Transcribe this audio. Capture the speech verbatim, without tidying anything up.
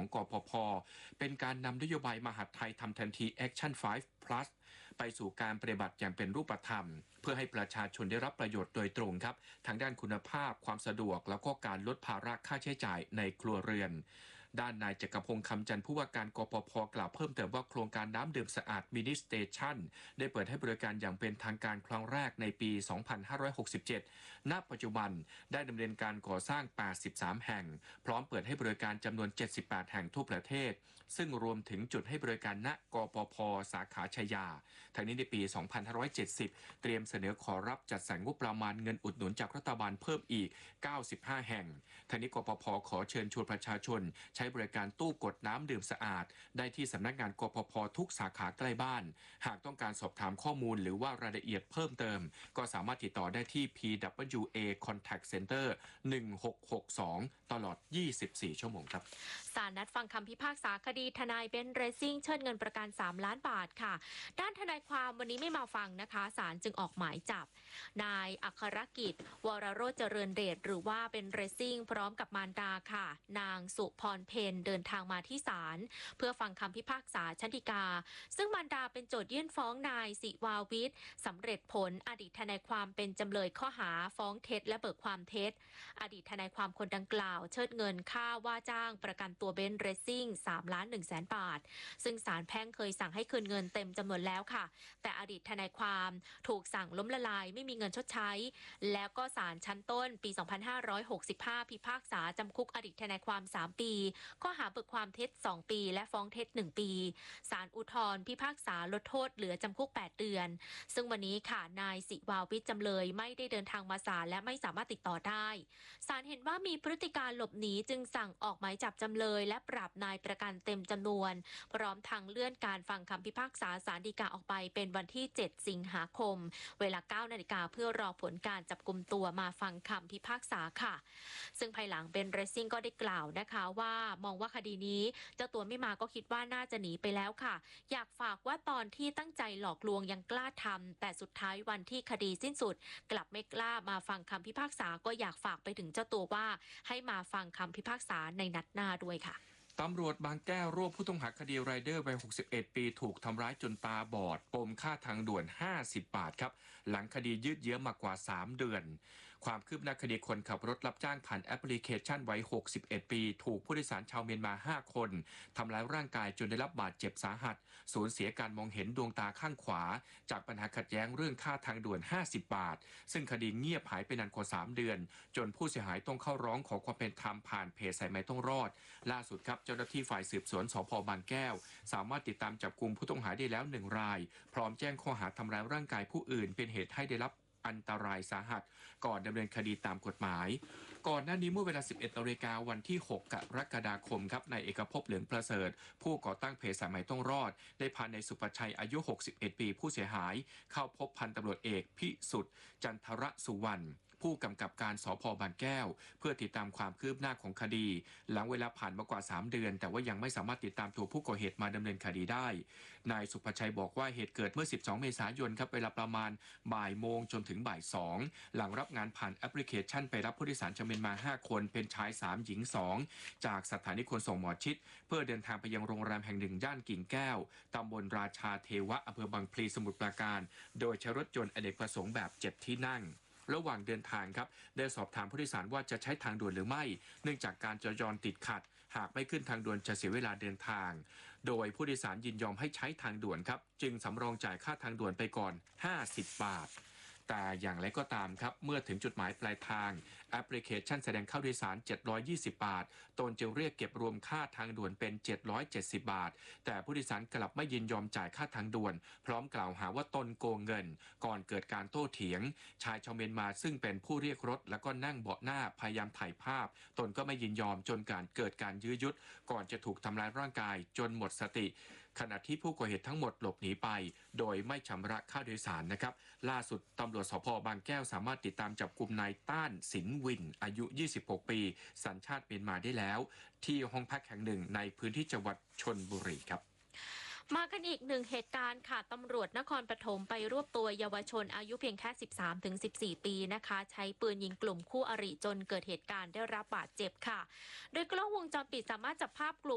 กปภ.เป็นการนำนโยบายมหาดไทยทำทันที Action ไฟว์ plus ไปสู่การปฏิบัติอย่างเป็นรูปธรรมเพื่อให้ประชาชนได้รับประโยชน์โดยตรงครับทางด้านคุณภาพความสะดวกแล้วก็การลดภาระค่าใช้จ่ายในครัวเรือนด้านนายจักรพงษ์คำจันทร์ผู้ว่าการกปภ.กล่าวเพิ่มเติมว่าโครงการน้ำดื่มสะอาดมินิสเตชันได้เปิดให้บริการอย่างเป็นทางการครั้งแรกในปี สองพันห้าร้อยหกสิบเจ็ด ณ ปัจจุบันได้ดำเนินการก่อสร้าง แปดสิบสาม แห่งพร้อมเปิดให้บริการจำนวน เจ็ดสิบแปด แห่งทั่วประเทศซึ่งรวมถึงจุดให้บริการณ กปภ.สาขาชัยยาทั้งนี้ในปี สองพันห้าร้อยเจ็ดสิบ เตรียมเสนอขอรับจัดสรรงบประมาณเงินอุดหนุนจากรัฐบาลเพิ่มอีก เก้าสิบห้า แห่งทั้งนี้กปภ.ขอเชิญชวนประชาชนใช้บริการตู้กดน้ำดื่มสะอาดได้ที่สำนักงานกปภ.ทุกสาขาใกล้บ้านหากต้องการสอบถามข้อมูลหรือว่ารายละเอียดเพิ่มเติมก็สามารถติดต่อได้ที่ พี ดับเบิลยู เอ Contact Center หนึ่งหกหกสอง ตลอด ยี่สิบสี่ ชั่วโมงครับศาลนัดฟังคำพิพากษาคดีทนายเบนซ์เรซิ่งเชิญเงินประกันสามล้านบาทค่ะด้านทนายความวันนี้ไม่มาฟังนะคะศาลจึงออกหมายจับนายอัครกิจวรโรจน์เจริญเดชหรือว่าเป็นเรซิ่งพร้อมกับมารดาค่ะนางสุพรเพนเดินทางมาที่ศาลเพื่อฟังคำพิพากษาชั้นฎีกาซึ่งมารดาเป็นโจทยื่นฟ้องนายศิวาวิทย์สำเร็จผลอดีตทนายความเป็นจำเลยข้อหาฟ้องเท็จและเบิกความเท็จอดีตทนายความคนดังกล่าวเชิดเงินค่าว่าจ้างประกันตัวเบนซ์เรซิ่งสามล้านหนึ่งแสนบาทซึ่งศาลแพ่งเคยสั่งให้คืนเงินเต็มจำนวนแล้วค่ะแต่อดีตทนายความถูกสั่งล้มละลายไม่มีเงินชดใช้แล้วก็ศาลชั้นต้นปีสองพันห้าร้อยหกสิบห้าพิพากษาจำคุกอดีตทนายความสามปีข้อหาเบิกความเท็จสองปีและฟ้องเท็จหนึ่งปีศาลอุทธรณ์พิพากษาลดโทษเหลือจำคุกแปดเดือนซึ่งวันนี้ค่ะนายศิวาวิทย์จำเลยไม่ได้เดินทางมาศาลและไม่สามารถติดต่อได้ศาลเห็นว่ามีพฤติการหลบหนีจึงสั่งออกหมายจับจำเลยและปรับนายประกันเต็มจำนวนพร้อมทางเลื่อนการฟังคำพิพากษาศาลฎีกาออกไปเป็นวันที่เจ็ดสิงหาคมเวลาเก้านาฬิกาเพื่อรอผลการจับกุมตัวมาฟังคำพิพากษาค่ะซึ่งภายหลังเบนซ์เรซิ่งก็ได้กล่าวนะคะว่ามองว่าคดีนี้เจ้าตัวไม่มาก็คิดว่าน่าจะหนีไปแล้วค่ะอยากฝากว่าตอนที่ตั้งใจหลอกลวงยังกล้าทำแต่สุดท้ายวันที่คดีสิ้นสุดกลับไม่กล้ามาฟังคำพิพากษาก็อยากฝากไปถึงเจ้าตัวว่าให้มาฟังคำพิพากษาในนัดหน้าด้วยค่ะตำรวจบางแก้วรวบผู้ต้องหาคดีไรเดอร์วัยหกสิบเอ็ดปีถูกทำร้ายจนตาบอดปมค่าทางด่วนห้าสิบบาทครับหลังคดียืดเยื้อมากว่าสามเดือนความคืบหน้าคดีคนขับรถรับจ้างผ่านแอปพลิเคชันวัยหกสิบเอ็ดปีถูกผู้โดยสารชาวเมียนมาห้าคนทำร้ายร่างกายจนได้รับบาดเจ็บสาหัสสูญเสียการมองเห็นดวงตาข้างขวาจากปัญหาขัดแย้งเรื่องค่าทางด่วนห้าสิบบาทซึ่งคดีเงียบหายไปนานกว่าสามเดือนจนผู้เสียหายต้องเข้าร้องขอความเป็นธรรมผ่านเพจสายไหมต้องรอดล่าสุดครับเจ้าหน้าที่ฝ่ายสืบสวนสภ.บางแก้วสามารถติดตามจับกุมผู้ต้องหาได้แล้วหนึ่งรายพร้อมแจ้งข้อหาทำร้ายร่างกายผู้อื่นเป็นเหตุให้ได้รับอันตรายสาหัสก่อนดำเนินคดีตามกฎหมายก่อนหน้านี้เมื่อเวลา สิบเอ็ดนาฬิกาวันที่หกกรกฎาคมครับนายเอกภพเหลืองประเสริฐผู้ก่อตั้งเพจสายไหมต้องรอดได้พานายสุประชัยอายุหกสิบเอ็ดปีผู้เสียหายเข้าพบพันตำรวจเอกพิสุทธิ์จันทรสุวรรณผู้กำกับการสภ.บางแก้วเพื่อติดตามความคืบหน้าของคดีหลังเวลาผ่านมากว่าสามเดือนแต่ว่ายังไม่สามารถติดตามตัวผู้ก่อเหตุมาดำเนินคดีได้นายสุภชัยบอกว่าเหตุเกิดเมื่อสิบสองเมษายนครับเวลาประมาณบ่ายโมงจนถึงบ่ายสองหลังรับงานผ่านแอปพลิเคชันไปรับผู้โดยสารชาวเมียนมาห้าคนเป็นชายสามหญิงสองจากสถานีขนส่งหมอชิดเพื่อเดินทางไปยังโรงแรมแห่งหนึ่งย่านกิ่งแก้วตำบลราชาเทวะอำเภอบางพลีสมุทรปราการโดยใช้รถยนต์อเนกประสงค์แบบเจ็ดที่นั่งระหว่างเดินทางครับได้สอบถามผู้โดยสารว่าจะใช้ทางด่วนหรือไม่เนื่องจากการจราจรติดขัดหากไม่ขึ้นทางด่วนจะเสียเวลาเดินทางโดยผู้โดยสารยินยอมให้ใช้ทางด่วนครับจึงสำรองจ่ายค่าทางด่วนไปก่อนห้าสิบบาทแต่อย่างไรก็ตามครับเมื่อถึงจุดหมายปลายทางแอปพลิเคชันแสดงค่าโดยสารเจ็ดร้อยยี่สิบบาทตนจึงเรียกเก็บรวมค่าทางด่วนเป็นเจ็ดร้อยเจ็ดสิบบาทแต่ผู้โดยสารกลับไม่ยินยอมจ่ายค่าทางด่วนพร้อมกล่าวหาว่าตนโกงเงินก่อนเกิดการโต้เถียงชายชาวเมียนมาซึ่งเป็นผู้เรียกรถแล้วก็นั่งเบาะหน้าพยายามถ่ายภาพตนก็ไม่ยินยอมจนการเกิดการยื้อยุดก่อนจะถูกทำร้ายร่างกายจนหมดสติขณะที่ผู้ก่อเหตุทั้งหมดหลบหนีไปโดยไม่ชำระค่าโดยสารนะครับล่าสุดตำรวจสภ.บางแก้วสามารถติดตามจับกุมนายต้านสินวินอายุยี่สิบหกปีสัญชาติเมียนมาได้แล้วที่ห้องพักแห่งหนึ่งในพื้นที่จังหวัดชลบุรีครับมากันอีกหนึ่งเหตุการณ์ค่ะตำรวจนครปฐมไปรวบตัวเยาวชนอายุเพียงแค่ สิบสามถึงสิบสี่ ปีนะคะใช้ปืนยิงกลุ่มคู่อริจนเกิดเหตุการณ์ได้รับบาดเจ็บค่ะโดยกล้องวงจรปิดสามารถจับภาพกลุ่ม